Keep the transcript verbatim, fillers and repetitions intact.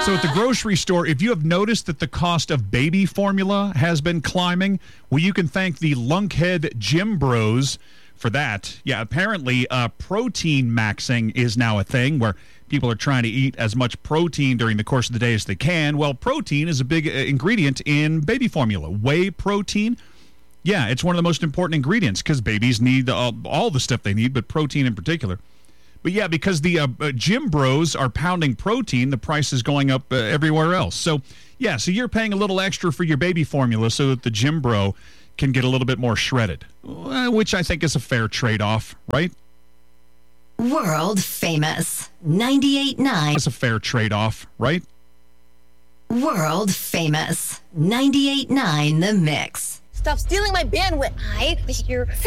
So at the grocery store, if you have noticed that the cost of baby formula has been climbing, well, you can thank the lunkhead gym bros for that. Yeah, apparently uh, protein maxing is now a thing where people are trying to eat as much protein during the course of the day as they can. Well, protein is a big uh, ingredient in baby formula. Whey protein, yeah, it's one of the most important ingredients because babies need uh, all the stuff they need, but protein in particular. But yeah, because the uh, uh, gym bros are pounding protein, the price is going up uh, everywhere else. So yeah, so you're paying a little extra for your baby formula so that the gym bro can get a little bit more shredded, uh, which I think is a fair trade-off, right? World famous ninety-eight point nine. That's a fair trade-off, right? World famous ninety-eight point nine The Mix. Stop stealing my bandwidth. I was your